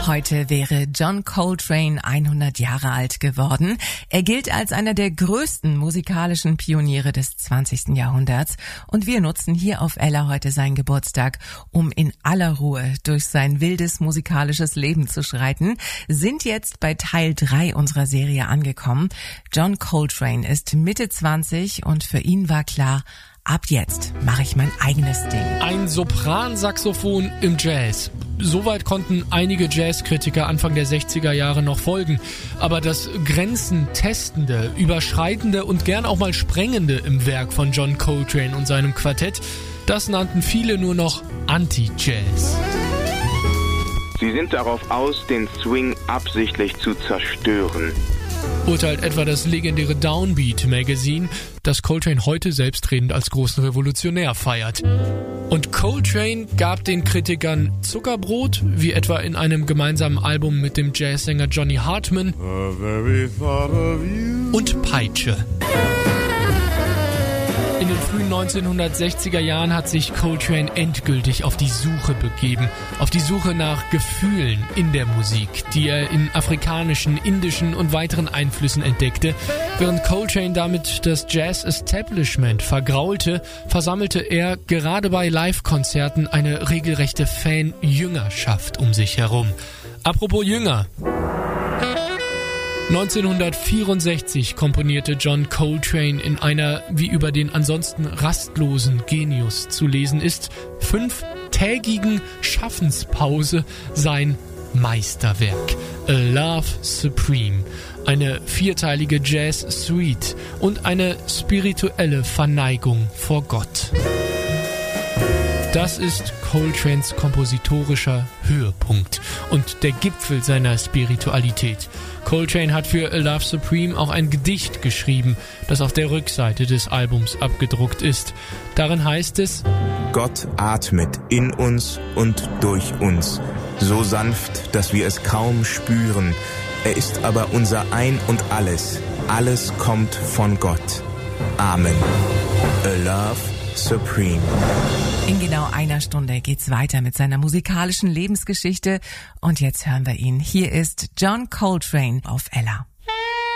Heute wäre John Coltrane 100 Jahre alt geworden. Er gilt als einer der größten musikalischen Pioniere des 20. Jahrhunderts. Und wir nutzen hier auf Ella heute seinen Geburtstag, um in aller Ruhe durch sein wildes musikalisches Leben zu schreiten, sind jetzt bei Teil 3 unserer Serie angekommen. John Coltrane ist Mitte 20 und für ihn war klar, ab jetzt mache ich mein eigenes Ding. Ein Sopransaxophon im Jazz. Soweit konnten einige Jazzkritiker Anfang der 60er Jahre noch folgen. Aber das Grenzen-Testende, Überschreitende und gern auch mal Sprengende im Werk von John Coltrane und seinem Quartett, das nannten viele nur noch Anti-Jazz. Sie sind darauf aus, den Swing absichtlich zu zerstören. Urteilt etwa das legendäre Downbeat Magazine, das Coltrane heute selbstredend als großen Revolutionär feiert. Und Coltrane gab den Kritikern Zuckerbrot, wie etwa in einem gemeinsamen Album mit dem Jazzsänger Johnny Hartman, und Peitsche. In den frühen 1960er Jahren hat sich Coltrane endgültig auf die Suche begeben. Auf die Suche nach Gefühlen in der Musik, die er in afrikanischen, indischen und weiteren Einflüssen entdeckte. Während Coltrane damit das Jazz-Establishment vergraulte, versammelte er gerade bei Live-Konzerten eine regelrechte Fan-Jüngerschaft um sich herum. Apropos Jünger. 1964 komponierte John Coltrane in einer, wie über den ansonsten rastlosen Genius zu lesen ist, 5-tägigen Schaffenspause sein Meisterwerk A Love Supreme, eine 4-teilige Jazz-Suite und eine spirituelle Verneigung vor Gott. Das ist Coltranes kompositorischer Höhepunkt und der Gipfel seiner Spiritualität. Coltrane hat für A Love Supreme auch ein Gedicht geschrieben, das auf der Rückseite des Albums abgedruckt ist. Darin heißt es: Gott atmet in uns und durch uns, so sanft, dass wir es kaum spüren. Er ist aber unser Ein und Alles. Alles kommt von Gott. Amen. A Love Supreme. In genau einer Stunde geht's weiter mit seiner musikalischen Lebensgeschichte und jetzt hören wir ihn. Hier ist John Coltrane auf Ella.